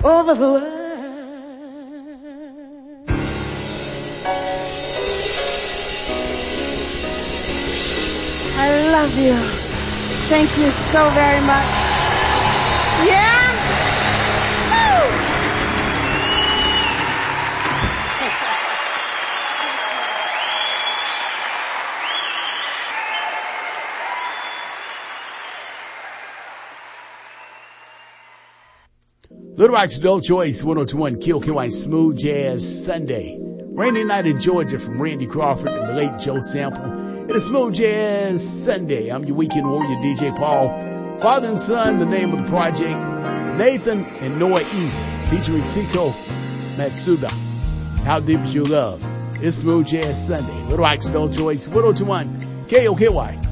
over the world. I love you. Thank you so very much. Yeah? Woo! Little Rock's Adult Choice 102.1 KOKY Smooth Jazz Sunday. Rainy night in Georgia from Randy Crawford and the late Joe Sample. It is Smooth Jazz Sunday. I'm your weekend warrior, DJ Paul. Father and son, the name of the project. Nathan and Noah East, featuring Seiko Matsuda. How deep is your love? It's Smooth Jazz Sunday. Little Rock's Adult Choice 102.1 KOKY.